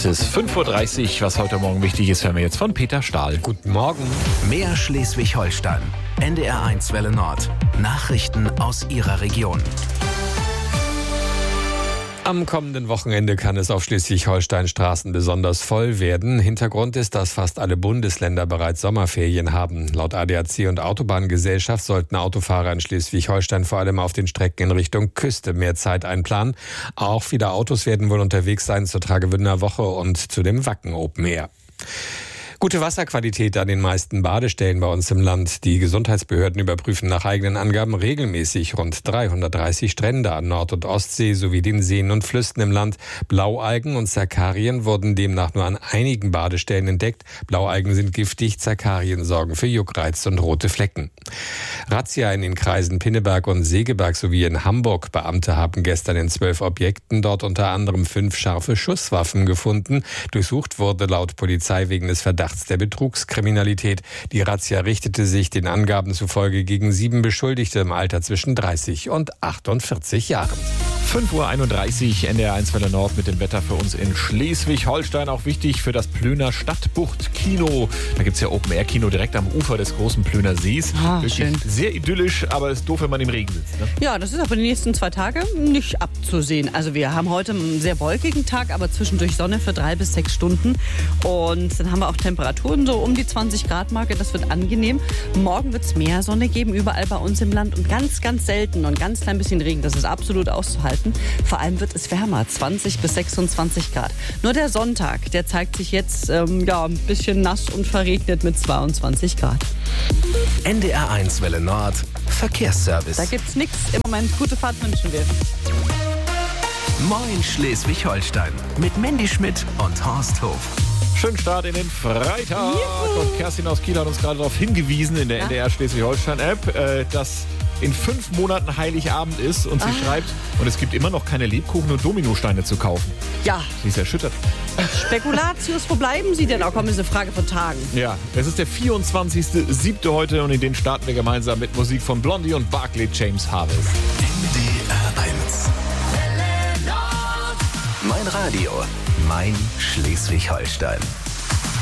Es ist 5:30 Uhr. Was heute Morgen wichtig ist, hören wir jetzt von Peter Stahl. Guten Morgen. Mehr Schleswig-Holstein. NDR1 Welle Nord. Nachrichten aus Ihrer Region. Am kommenden Wochenende kann es auf Schleswig-Holstein-Straßen besonders voll werden. Hintergrund ist, dass fast alle Bundesländer bereits Sommerferien haben. Laut ADAC und Autobahngesellschaft sollten Autofahrer in Schleswig-Holstein vor allem auf den Strecken in Richtung Küste mehr Zeit einplanen. Auch viele Autos werden wohl unterwegs sein zur Travemünder Woche und zu dem Wacken Open Air. Gute Wasserqualität an den meisten Badestellen bei uns im Land. Die Gesundheitsbehörden überprüfen nach eigenen Angaben regelmäßig rund 330 Strände an Nord- und Ostsee sowie den Seen und Flüssen im Land. Blaualgen und Zakarien wurden demnach nur an einigen Badestellen entdeckt. Blaualgen sind giftig, Zakarien sorgen für Juckreiz und rote Flecken. Razzia in den Kreisen Pinneberg und Segeberg sowie in Hamburg. Beamte haben gestern in 12 Objekten dort unter anderem 5 scharfe Schusswaffen gefunden. Durchsucht wurde laut Polizei wegen des Verdachts der Betrugskriminalität. Die Razzia richtete sich den Angaben zufolge gegen 7 Beschuldigte im Alter zwischen 30 und 48 Jahren. 5:31 Uhr, NDR1 Welle Nord mit dem Wetter für uns in Schleswig-Holstein. Auch wichtig für das Plöner Stadtbucht-Kino. Da gibt es ja Open-Air-Kino direkt am Ufer des großen Plöner Sees. Schön. Sehr idyllisch, aber ist doof, wenn man im Regen sitzt. Ne? Ja, das ist aber die nächsten 2 Tage nicht abzusehen. Also wir haben heute einen sehr wolkigen Tag, aber zwischendurch Sonne für 3 bis 6 Stunden. Und dann haben wir auch Temperaturen so um die 20 Grad Marke. Das wird angenehm. Morgen wird es mehr Sonne geben, überall bei uns im Land. Und ganz, ganz selten und ganz klein bisschen Regen. Das ist absolut auszuhalten. Vor allem wird es wärmer, 20 bis 26 Grad. Nur der Sonntag, der zeigt sich jetzt ein bisschen nass und verregnet mit 22 Grad. NDR1 Welle Nord. Verkehrsservice. Da gibt's nichts. Im Moment gute Fahrt wünschen wir. Moin Schleswig-Holstein. Mit Mandy Schmidt und Horst Hof. Schönen Start in den Freitag. Juhu. Und Kerstin aus Kiel hat uns gerade darauf hingewiesen in der NDR Schleswig-Holstein-App, dass in 5 Monaten Heiligabend ist und sie schreibt, und es gibt immer noch keine Lebkuchen und Dominosteine zu kaufen. Ja, Sie ist erschüttert. Spekulatius, wo bleiben Sie denn? Auch komm, ist eine Frage von Tagen. Ja, es ist der 24.07. heute und in den starten wir gemeinsam mit Musik von Blondie und Barclay James Harvest. NDR1. Mein Radio. Mein Schleswig-Holstein.